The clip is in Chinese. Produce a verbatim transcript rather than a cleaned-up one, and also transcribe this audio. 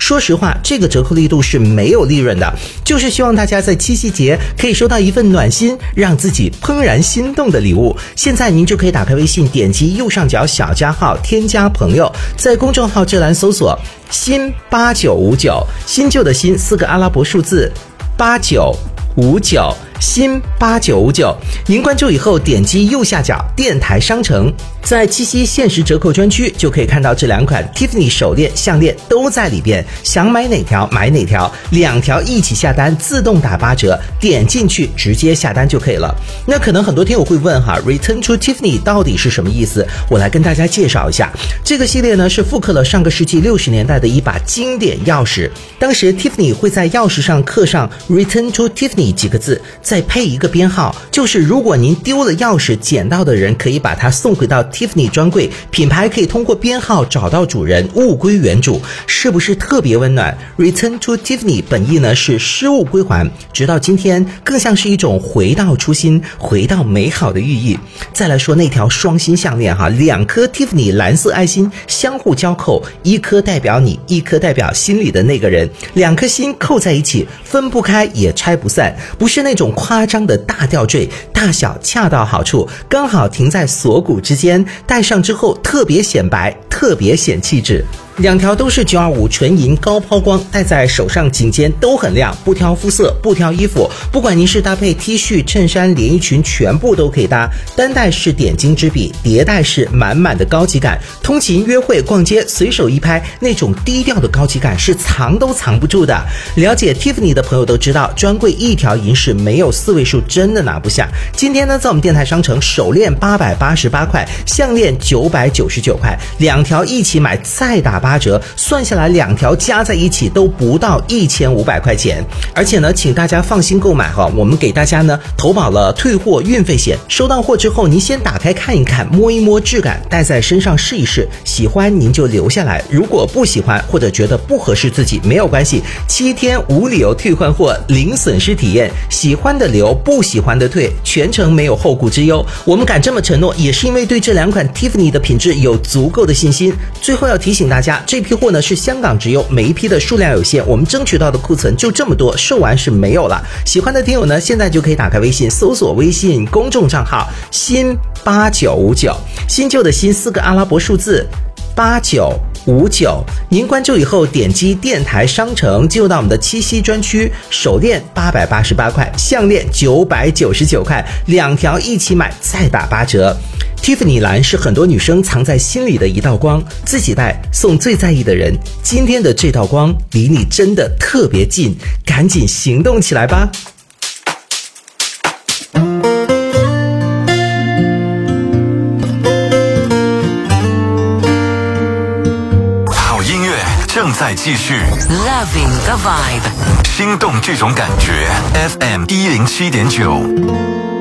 说实话，这个折扣力度是没有利润的，就是希望大家在七夕节可以收到一份暖心，让自己怦然心动的礼物。现在您就可以打开微信，点击右上角小加号，添加朋友，在公众号这栏搜索新八九五九，新旧的新四个阿拉伯数字八九五九，新八九五九，您关注以后点击右下角电台商城，在七夕限时折扣专区就可以看到这两款 Tiffany 手链项链都在里边，想买哪条买哪条，两条一起下单自动打八折，点进去直接下单就可以了。那可能很多听友会问哈 Return to Tiffany 到底是什么意思，我来跟大家介绍一下。这个系列呢是复刻了上个世纪六十年代的一把经典钥匙，当时 Tiffany 会在钥匙上刻上 Return to Tiffany 几个字，再配一个编号，就是如果您丢了钥匙，捡到的人可以把它送回到 Tiffany 专柜，品牌可以通过编号找到主人，物归原主，是不是特别温暖？ Return to Tiffany 本意呢是失物归还，直到今天更像是一种回到初心，回到美好的寓意。再来说那条双心项链哈，两颗 Tiffany 蓝色爱心相互交扣，一颗代表你，一颗代表心里的那个人，两颗心扣在一起，分不开也拆不散，不是那种夸张的大吊坠，大小恰到好处，刚好停在锁骨之间，戴上之后特别显白，特别显气质。两条都是九二五纯银高抛光，戴在手上颈肩都很亮，不挑肤色，不挑衣服，不管您是搭配 T 恤、衬衫、连衣裙，全部都可以搭。单戴是点睛之笔，叠戴是满满的高级感。通勤、约会、逛街，随手一拍，那种低调的高级感是藏都藏不住的。了解 Tiffany 的朋友都知道，专柜一条银饰没有四位数真的拿不下。今天呢，在我们电台商城，手链八百八十八块，项链九百九十九块，两条一起买再打八折，算下来两条加在一起都不到一千五百块钱。而且呢，请大家放心购买哈，我们给大家呢投保了退货运费险。收到货之后，您先打开看一看，摸一摸质感，戴在身上试一试，喜欢您就留下来，如果不喜欢或者觉得不合适自己，没有关系，七天无理由退换货，零损失体验，喜欢的留，不喜欢的退，全程没有后顾之忧。我们敢这么承诺，也是因为对这两款 Tiffany 的品质有足够的信心。最后要提醒大家，这批货呢是香港直邮，每一批的数量有限，我们争取到的库存就这么多，售完是没有了。喜欢的听友呢，现在就可以打开微信，搜索微信公众账号新八九五九，新旧的新四个阿拉伯数字八九五九，您关注以后点击电台商城，进入到我们的七夕专区，手链八百八十八块，项链九百九十九块，两条一起买再打八折。Tiffany 蓝是很多女生藏在心里的一道光，自己戴送最在意的人。今天的这道光离你真的特别近，赶紧行动起来吧。 好音乐正在继续 Loving the vibe， 心动这种感觉 F M 一零七点九。